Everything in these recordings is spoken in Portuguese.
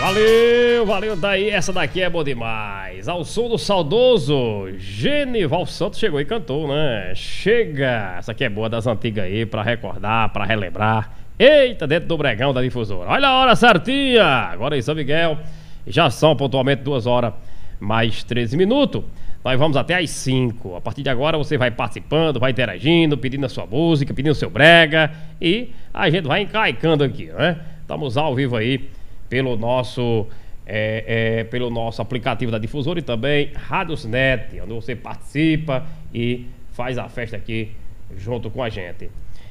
Valeu, valeu, daí essa daqui é boa demais. Ao som do saudoso Genival Santos chegou e cantou, né? Chega! Essa aqui é boa das antigas aí, pra recordar, pra relembrar. Eita, dentro do bregão da difusora. Olha a hora certinha! Agora em São Miguel, já são pontualmente 2 horas mais 13 minutos. Nós vamos até às 5. A partir de agora você vai participando, vai interagindo, pedindo a sua música, pedindo o seu brega. E a gente vai encaicando aqui, né? Estamos ao vivo aí pelo nosso aplicativo da difusora e também Radiosnet, onde você participa e faz a festa aqui junto com a gente.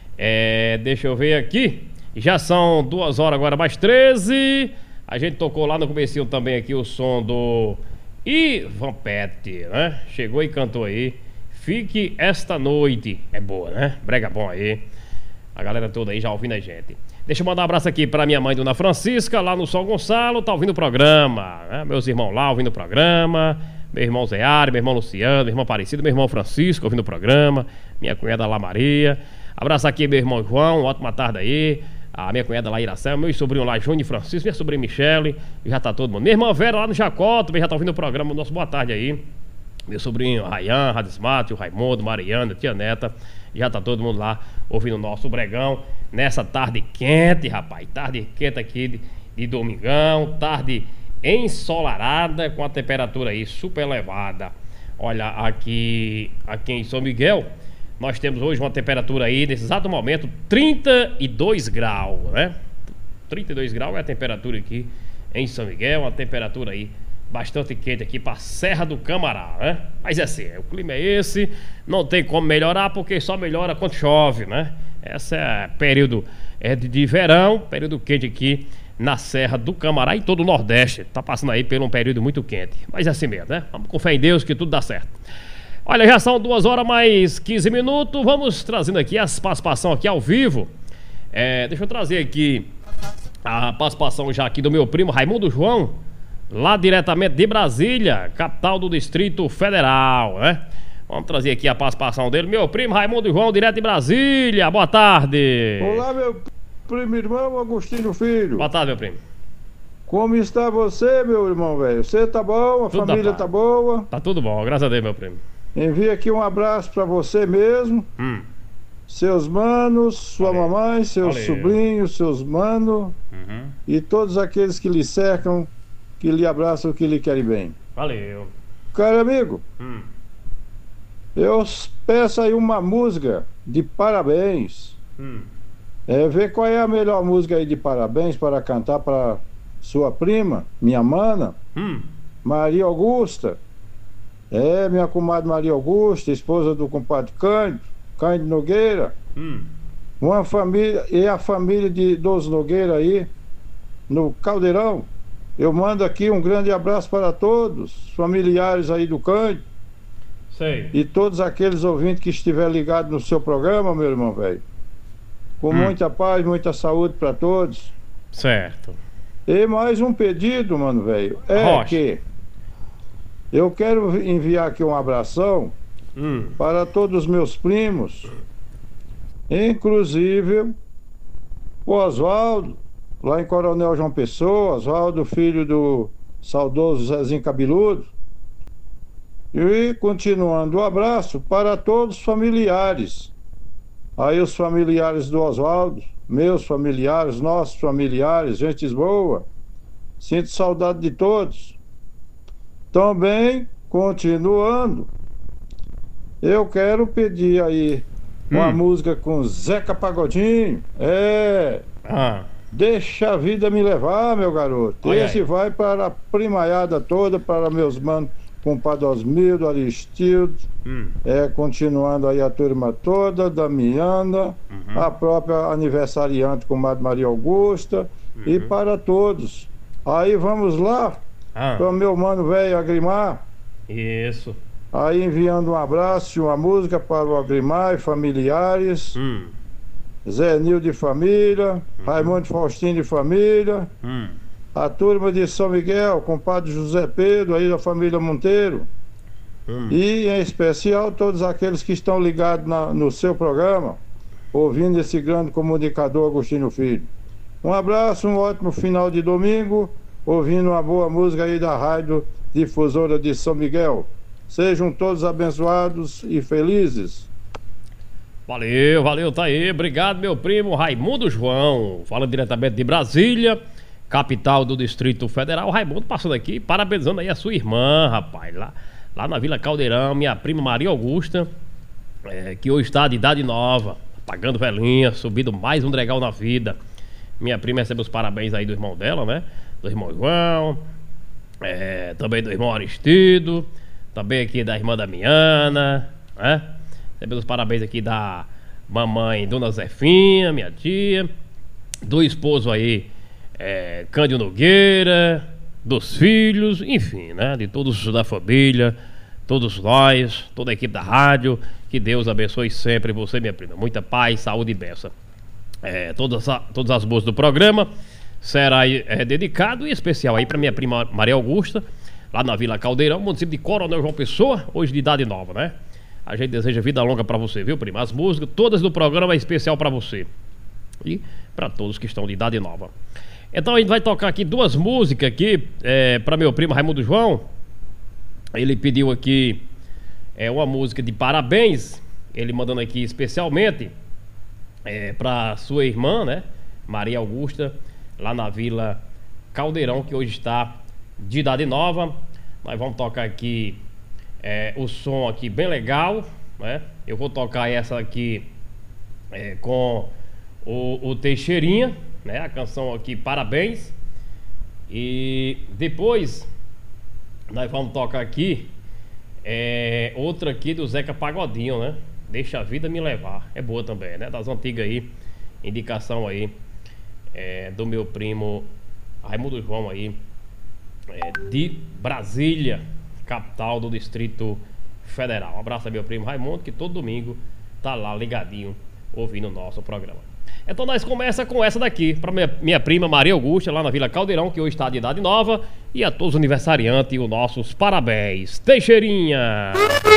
Deixa eu ver aqui. Já são 2 horas agora mais 13. A gente tocou lá no comecinho também aqui o som do Ivan Pet, né? Chegou e cantou aí Fique Esta Noite. É boa, né? Brega bom aí. A galera toda aí já ouvindo a gente. Deixa eu mandar um abraço aqui pra minha mãe, Dona Francisca, lá no São Gonçalo, tá ouvindo o programa, né? Meus irmãos lá ouvindo o programa, meu irmão Zé Ari, meu irmão Luciano, meu irmão Aparecido, meu irmão Francisco ouvindo o programa, minha cunhada lá Maria. Abraço aqui meu irmão João, ótima tarde aí. A minha cunhada lá Iracema, meu sobrinho lá Júnior Francisco, minha sobrinha Michele, já tá todo mundo. Minha irmã Vera lá no Jacó, também já tá ouvindo o programa, nosso boa tarde aí. Meu sobrinho Rayan, Radismate, o Raimundo, Mariana, tia Neta, já tá todo mundo lá ouvindo o nosso bregão nessa tarde quente, rapaz. Tarde quente aqui de domingão, tarde ensolarada com a temperatura aí super elevada. Olha, aqui em São Miguel, nós temos hoje uma temperatura aí, nesse exato momento, 32 graus, né? 32 graus é a temperatura aqui em São Miguel, uma temperatura aí bastante quente aqui para Serra do Camará, né? Mas é assim, o clima é esse, não tem como melhorar porque só melhora quando chove, né? Esse é período de verão, período quente aqui na Serra do Camará e todo o Nordeste. Tá passando aí por um período muito quente, mas é assim mesmo, né? Vamos com fé em Deus que tudo dá certo. Olha, já são 2 horas mais 15 minutos, vamos trazendo aqui as participações aqui ao vivo. Deixa eu trazer aqui a participação já aqui do meu primo Raimundo João, lá diretamente de Brasília, capital do Distrito Federal, né? Vamos trazer aqui a participação dele, meu primo Raimundo João, direto de Brasília. Boa tarde. Olá, meu primo irmão Agostinho Filho. Boa tarde, meu primo. Como está você, meu irmão velho? Você tá bom? A Tudo família tá boa? Tá tudo bom, graças a Deus, meu primo. Envio aqui um abraço pra você mesmo, seus manos, sua mamãe, seus sobrinhos, seus manos e todos aqueles que lhe cercam, que lhe abraçam, que lhe querem bem. Valeu. Caro amigo, eu peço aí uma música de parabéns. Vê qual é a melhor música aí de parabéns para cantar para sua prima, minha mana, Maria Augusta. Minha comadre Maria Augusta, esposa do compadre Cândido Nogueira. Uma família, e a família dos Nogueira aí, no Caldeirão. Eu mando aqui um grande abraço para todos, familiares aí do Cândido. Sei. E todos aqueles ouvintes que estiver ligado no seu programa, meu irmão velho. Com muita paz, muita saúde para todos. Certo. E mais um pedido, mano velho, que eu quero enviar aqui um abração para todos os meus primos, inclusive o Oswaldo, lá em Coronel João Pessoa, Oswaldo, filho do saudoso Zezinho Cabeludo. E continuando o abraço para todos os familiares. Aí os familiares do Oswaldo, meus familiares, nossos familiares, gente boa. Sinto saudade de todos. Também, continuando, eu quero pedir aí uma música com Zeca Pagodinho. Deixa a vida me levar, meu garoto. Esse vai para a primaiada toda, para meus manos, compadre Osmildo, Aristildo, continuando aí a turma toda, Damiana, a própria aniversariante, comadre Maria Augusta, e para todos. Aí vamos lá, para o meu mano velho Agrimar. Isso. Aí enviando um abraço e uma música para o Agrimar e familiares. Zé Nil de família, Raimundo Faustino de família, a turma de São Miguel, compadre José Pedro, aí da família Monteiro, e em especial todos aqueles que estão ligados no seu programa, ouvindo esse grande comunicador Agostinho Filho. Um abraço, um ótimo final de domingo ouvindo uma boa música aí da Rádio Difusora de São Miguel. Sejam todos abençoados e felizes. Valeu, valeu, tá aí. Obrigado, meu primo Raimundo João, falando diretamente de Brasília, capital do Distrito Federal. Raimundo passando aqui, parabenizando aí a sua irmã, rapaz, lá na Vila Caldeirão, minha prima Maria Augusta, que hoje está de idade nova, pagando velhinha, subindo mais um degrau na vida. Minha prima recebe os parabéns aí do irmão dela, né? Do irmão João, também do irmão Aristido, também aqui da irmã Damiana, né? Recebe os parabéns aqui da mamãe Dona Zefinha, minha tia, do esposo aí, Cândido Nogueira, dos filhos, enfim, né? De todos da família, todos nós, toda a equipe da rádio. Que Deus abençoe sempre você, minha prima. Muita paz, saúde e bênção. Todas as músicas do programa será dedicado e especial aí para minha prima Maria Augusta, lá na Vila Caldeirão, município de Coronel João Pessoa, hoje de idade nova, né? A gente deseja vida longa para você, viu, prima? As músicas todas do programa é especial para você e para todos que estão de idade nova. Então a gente vai tocar aqui duas músicas aqui para meu primo Raimundo João. Ele pediu aqui uma música de parabéns, ele mandando aqui especialmente para sua irmã, né, Maria Augusta, lá na Vila Caldeirão, que hoje está de idade nova. Nós vamos tocar aqui o som aqui bem legal, né? Eu vou tocar essa aqui com o Teixeirinha, né? A canção aqui Parabéns. E depois nós vamos tocar aqui outra aqui do Zeca Pagodinho, né? Deixa a vida me levar. É boa também, né? Das antigas aí. Indicação aí do meu primo Raimundo João aí, de Brasília, capital do Distrito Federal. Um abraço ao meu primo Raimundo, que todo domingo tá lá ligadinho ouvindo o nosso programa. Então nós começa com essa daqui para minha prima Maria Augusta, lá na Vila Caldeirão, que hoje está de idade nova, e a todos os aniversariantes, os nossos parabéns. Teixeirinha!